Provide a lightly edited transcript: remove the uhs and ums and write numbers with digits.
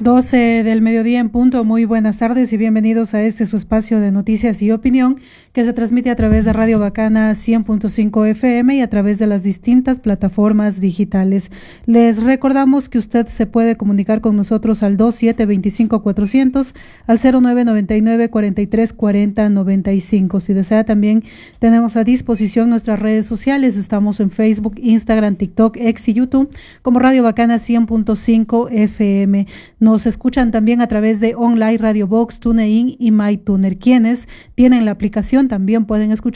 12 del mediodía en punto. Muy buenas tardes y bienvenidos a este su espacio de noticias y opinión que se transmite a través de Radio Bacana 100.5 FM y a través de las distintas plataformas digitales. Les recordamos que usted se puede comunicar con nosotros al 2725-400, al 0999-4340-95. Si desea, también tenemos a disposición nuestras redes sociales. Estamos en Facebook, Instagram, TikTok, X y YouTube como Radio Bacana 100.5 FM. Nos escuchan también a través de Online Radio Box, TuneIn y MyTuner. Quienes tienen la aplicación también pueden escuchar